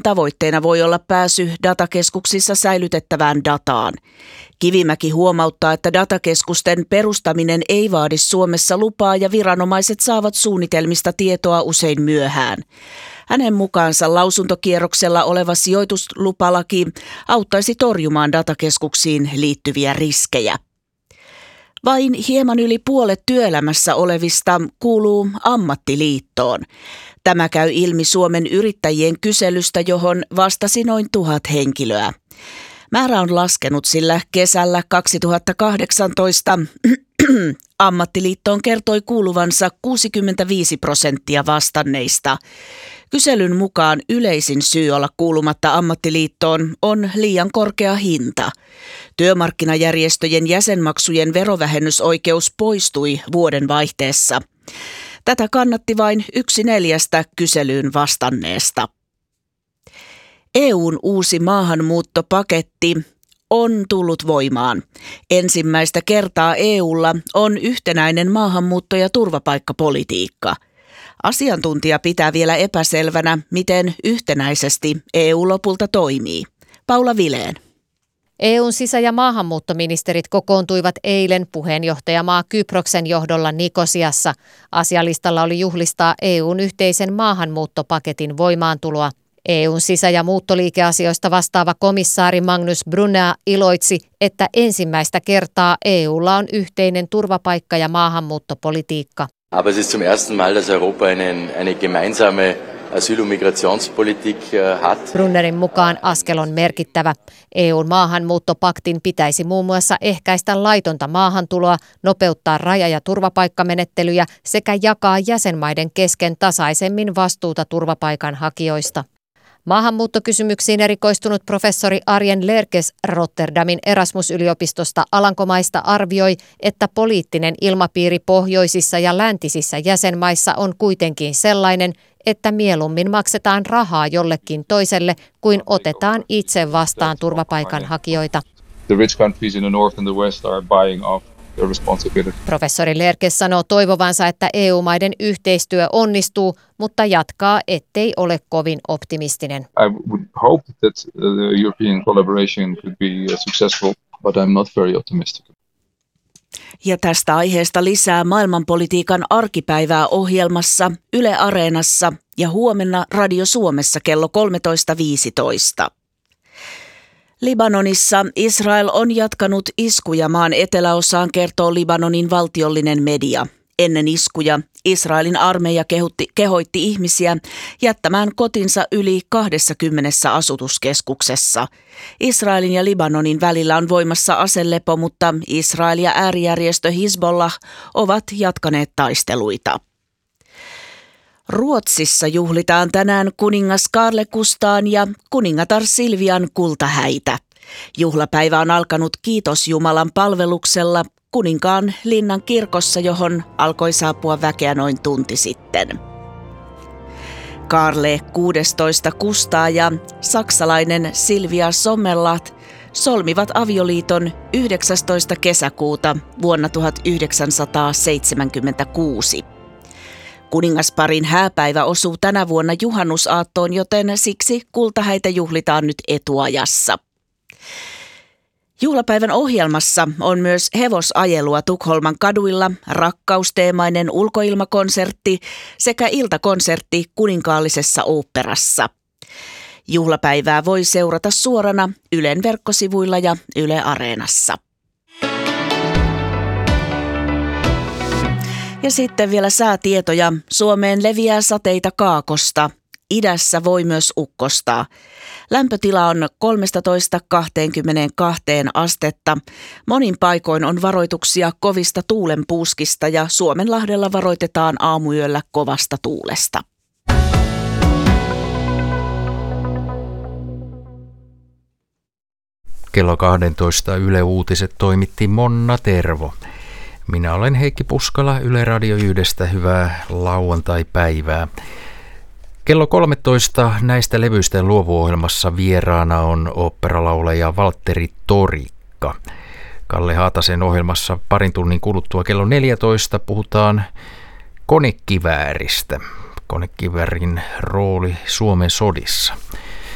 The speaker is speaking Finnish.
tavoitteena voi olla pääsy datakeskuksissa säilytettävään dataan. Kivimäki huomauttaa, että datakeskusten perustaminen ei vaadi Suomessa lupaa ja viranomaiset saavat suunnitelmista tietoa usein myöhään. Hänen mukaansa lausuntokierroksella oleva sijoituslupalaki auttaisi torjumaan datakeskuksiin liittyviä riskejä. Vain hieman yli puolet työelämässä olevista kuuluu ammattiliittoon. Tämä käy ilmi Suomen yrittäjien kyselystä, johon vastasi noin 1000 henkilöä. Määrä on laskenut, sillä kesällä 2018 ammattiliittoon kertoi kuuluvansa 65% vastanneista. Kyselyn mukaan yleisin syy olla kuulumatta ammattiliittoon on liian korkea hinta. Työmarkkinajärjestöjen jäsenmaksujen verovähennysoikeus poistui vuoden vaihteessa. Tätä kannatti vain 1/4 kyselyyn vastanneesta. EU:n uusi maahanmuuttopaketti on tullut voimaan. Ensimmäistä kertaa EUlla on yhtenäinen maahanmuutto- ja turvapaikkapolitiikka. Asiantuntija pitää vielä epäselvänä, miten yhtenäisesti EU lopulta toimii. Paula Vilén. EUn sisä- ja maahanmuuttoministerit kokoontuivat eilen puheenjohtajamaa Kyproksen johdolla Nikosiassa. Asialistalla oli juhlistaa EUn yhteisen maahanmuuttopaketin voimaantuloa. EUn sisä- ja muuttoliikeasioista vastaava komissaari Magnus Brunner iloitsi, että ensimmäistä kertaa EUlla on yhteinen turvapaikka- ja maahanmuuttopolitiikka. Aber es ist zum ersten Mal, dass Europa eine gemeinsame Asyl- und Migrationspolitik hat. Brunnerin mukaan askel on merkittävä. EUn maahanmuuttopaktin pitäisi muun muassa ehkäistä laitonta maahantuloa, nopeuttaa raja- ja turvapaikkamenettelyjä sekä jakaa jäsenmaiden kesken tasaisemmin vastuuta turvapaikanhakijoista. Maahanmuuttokysymyksiin erikoistunut professori Arjen Lerkes Rotterdamin Erasmus-yliopistosta Alankomaista arvioi, että poliittinen ilmapiiri pohjoisissa ja läntisissä jäsenmaissa on kuitenkin sellainen, että mieluummin maksetaan rahaa jollekin toiselle kuin otetaan itse vastaan turvapaikanhakijoita. The rich countries in the north and the west are buying off the responsibility. Professori Lerkes sanoo toivovansa, että EU-maiden yhteistyö onnistuu, mutta jatkaa, ettei ole kovin optimistinen. I would hope that the European collaboration could be successful, but I'm not very optimistic. Ja tästä aiheesta lisää maailmanpolitiikan arkipäivää ohjelmassa Yle Areenassa ja huomenna Radio Suomessa kello 13.15. Libanonissa Israel on jatkanut iskuja maan eteläosaan, kertoo Libanonin valtiollinen media. Ennen iskuja Israelin armeija kehoitti ihmisiä jättämään kotinsa yli 20 asutuskeskuksessa. Israelin ja Libanonin välillä on voimassa aselepo, mutta Israel ja äärijärjestö Hizbollah ovat jatkaneet taisteluita. Ruotsissa juhlitaan tänään kuningas Carl Gustaan ja kuningatar Silvian kultahäitä. Juhlapäivä on alkanut Kiitos Jumalan palveluksella Kuninkaan linnan kirkossa, johon alkoi saapua väkeä noin tunti sitten. Carl 16 Gustaa ja saksalainen Silvia Sommerlath solmivat avioliiton 19. kesäkuuta vuonna 1976. Kuningasparin hääpäivä osuu tänä vuonna juhannusaattoon, joten siksi kultahäitä juhlitaan nyt etuajassa. Juhlapäivän ohjelmassa on myös hevosajelua Tukholman kaduilla, rakkausteemainen ulkoilmakonsertti sekä iltakonsertti Kuninkaallisessa oopperassa. Juhlapäivää voi seurata suorana Ylen verkkosivuilla ja Yle Areenassa. Ja sitten vielä säätietoja. Suomeen leviää sateita kaakosta. Idässä voi myös ukkostaa. Lämpötila on 13–22 astetta. Monin paikoin on varoituksia kovista tuulenpuuskista ja Suomenlahdella varoitetaan aamuyöllä kovasta tuulesta. Kello 12 Yle Uutiset toimitti Monna Tervo. Minä olen Heikki Puskala Yle Radio 1:stä. Hyvää lauantai-päivää. Kello 13 näistä levyistä luovuohjelmassa vieraana on oopperalaulaja Valtteri Torikka. Kalle Haatasen ohjelmassa parin tunnin kuluttua kello 14 puhutaan konekivääristä. Konekiväärin rooli Suomen sodissa.